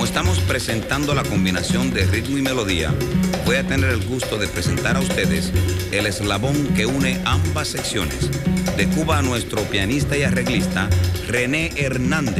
estamos presentando la combinación de ritmo y melodía, voy a tener el gusto de presentar a ustedes el eslabón que une ambas secciones. De Cuba a nuestro pianista y arreglista, René Hernández.